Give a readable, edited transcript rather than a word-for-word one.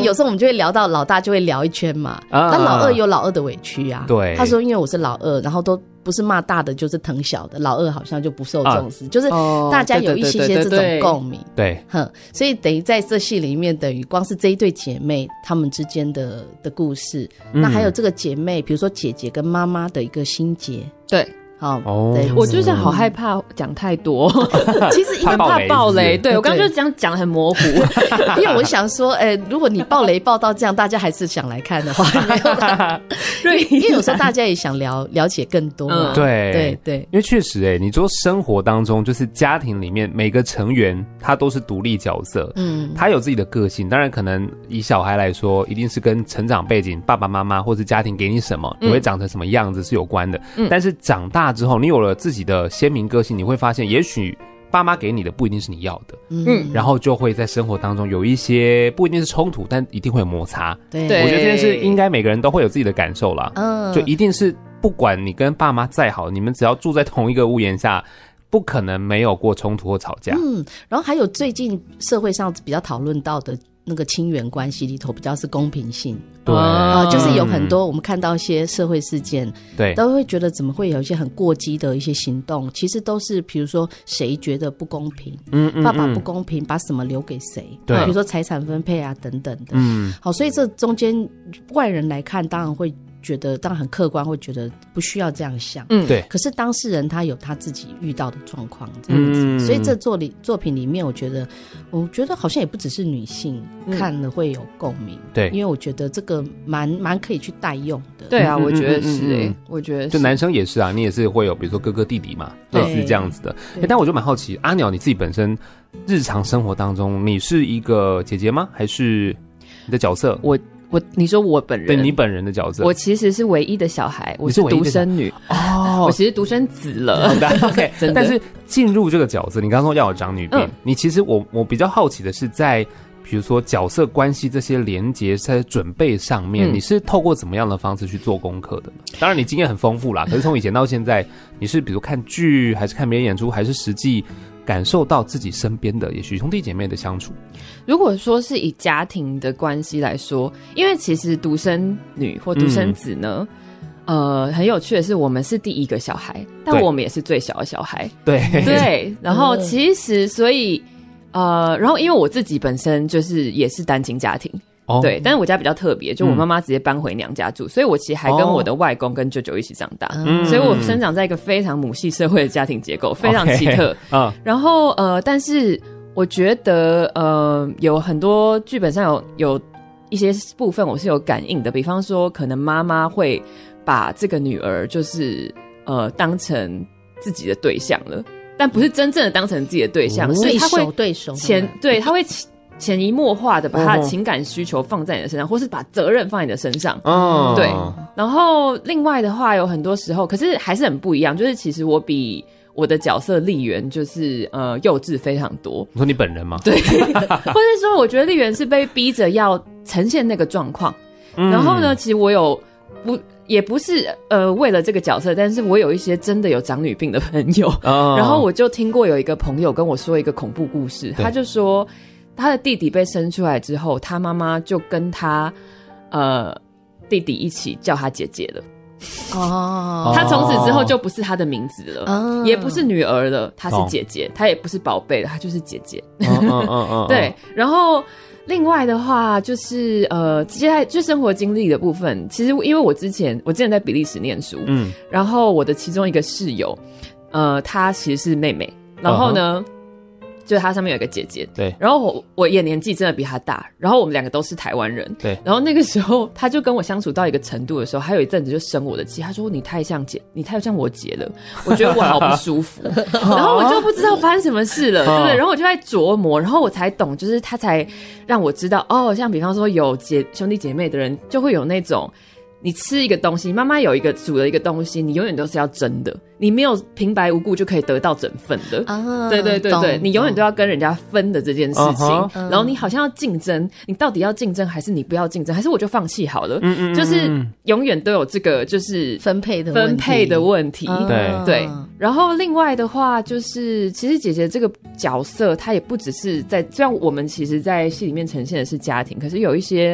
有时候我们就会聊到老大就会聊一圈嘛，那老二有老二的委屈啊。 对， 他说因为我是老二，然后都不是骂大的就是疼小的，老二好像就不受重视，就是大家有一些这种共鸣。 对， 所以等于在这戏里面，等于光是这一对姐妹她们之间的故事，那还有这个姐妹，比如说姐姐跟妈妈的一个心结。 对。 对， 我就是好害怕讲太多， 其实很怕爆雷。对，我刚刚就这样讲得很模糊， 因为我想说，如果你爆雷爆到这样，大家还是想来看的话，对，因为有时候大家也想了解更多嘛。 对，因为确实，你说生活当中就是家庭里面每个成员他都是独立角色，他有自己的个性。当然，可能以小孩来说，一定是跟成长背景、爸爸妈妈或是家庭给你什么，你会长成什么样子是有关的。但是长大之后，你有了自己的鲜明个性，你会发现也许爸妈给你的不一定是你要的，然后就会在生活当中有一些不一定是冲突，但一定会有摩擦。 对， 我觉得这件事应该每个人都会有自己的感受啦。就一定是不管你跟爸妈再好，你们只要住在同一个屋檐下，不可能没有过冲突或吵架。 然后还有最近社会上比较讨论到的那个亲缘关系里头比较是公平性。 对， 就是有很多我们看到一些社会事件， 对， 都会觉得怎么会有一些很过激的一些行动，其实都是比如说谁觉得不公平，爸爸不公平，把什么留给谁，对，比如说财产分配啊等等的，好，所以这中间外人来看，当然会觉得，当然很客观，会觉得不需要这样想， 对。 可是当事人他有他自己遇到的状况，这样子，所以这作品里面，我觉得好像也不只是女性看了会有共鸣，对，因为我觉得这个蛮可以去代用的。 对啊，我觉得是我觉得就男生也是啊，你也是会有，比如说哥哥弟弟嘛，类似这样子的。但我就蛮好奇，阿鸟你自己本身日常生活当中，你是一个姐姐吗？还是你的角色？ 你说我本人， 对，你本人的角色， 我其实是唯一的小孩，我是独生女我其实独生子了。 OK， 但是进入这个角色，你刚刚说要有长女病，你其实我比较好奇的是，在比如说角色关系这些连结在准备上面，你是透过怎么样的方式去做功课的呢？当然你经验很丰富啦，可是从以前到现在，你是比如看剧，还是看别人演出，还是实际感受到自己身边的也许兄弟姐妹的相处？ 如果说是以家庭的关系来说，因为其实独生女或独生子呢，很有趣的是，我们是第一个小孩，但我们也是最小的小孩。对，然后其实所以然后因为我自己本身就是也是单亲家庭。对，但是我家比较特别，就我妈妈直接搬回娘家住，所以我其实还跟我的外公跟舅舅一起长大，所以我生长在一个非常母系社会的家庭结构，非常奇特。然后但是我觉得有很多剧本上有一些部分我是有感应的，比方说可能妈妈会把这个女儿就是当成自己的对象了，但不是真正的当成自己的对象，所以他会对手对他会潜移默化的把他的情感需求放在你的身上，或是把责任放在你的身上。对。然后另外的话，有很多时候，可是还是很不一样。就是其实我比我的角色丽媛就是幼稚非常多。 你说你本人吗？ 对，或是说我觉得丽媛是被逼着要呈现那个状况。然后呢，其实我也不是为了这个角色，但是我有一些真的有长女病的朋友。然后我就听过有一个朋友跟我说一个恐怖故事，他就说他的弟弟被生出来之后，他妈妈就跟他弟弟一起叫他姐姐了。他从此之后就不是他的名字了，也不是女儿了，他是姐姐，他也不是宝贝了，他就是姐姐。对，然后另外的话就是接下来就生活经历的部分，其实因为我之前在比利时念书，然后我的其中一个室友她其实是妹妹，然后呢就是她上面有一个姐姐，对，然后我也年纪真的比她大，然后我们两个都是台湾人，对，然后那个时候她就跟我相处到一个程度的时候，还有一阵子就生我的气，她说你太像我姐了，我觉得我好不舒服，然后我就不知道发生什么事了，对不对？然后我就在琢磨，然后我才懂，就是她才让我知道像比方说有兄弟姐妹的人就会有那种。你吃一个东西，妈妈有一个煮了一个东西，你永远都是要争的，你没有平白无故就可以得到整份的。对对对对，你永远都要跟人家分的这件事情。然后你好像要竞争，你到底要竞争还是你不要竞争，还是我就放弃好了？就是永远都有这个就是分配的问题。对。然后另外的话，就是其实姐姐这个角色，她也不只是在，虽然我们其实在戏里面呈现的是家庭，可是有一些